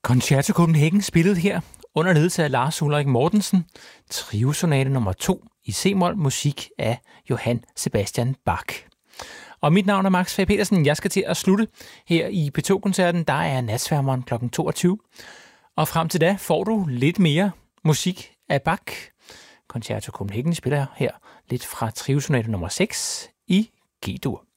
Concerto Copenhagen spillet her under ledelse af Lars Ulrik Mortensen. Triosonate nummer 2 i c-mol, musik af Johann Sebastian Bach. Og mit navn er Max Fag Petersen. Jeg skal til at slutte her i P2-koncerten. Der er Natsværmeren kl. 22. Og frem til da får du lidt mere musik af Bach. Concerto Copenhagen spiller her lidt fra Triosonate nummer 6 i G-dur.